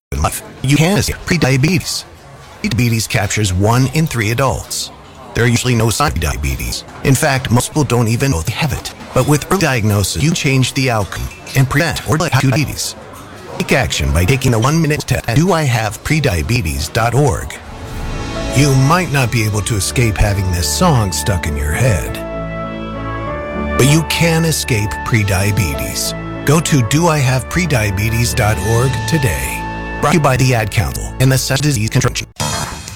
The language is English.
in life, you can escape prediabetes. Prediabetes captures 1 in 3 adults. There are usually no signs of diabetes. In fact, most people don't even know they have it. But with early diagnosis, you change the outcome and prevent or delay diabetes. Take action by taking a 1-minute test at doihaveprediabetes.org. You might not be able to escape having this song stuck in your head, but you can escape prediabetes. Go to doihaveprediabetes.org today. Brought to you by the Ad Council and the Centers for Disease Control.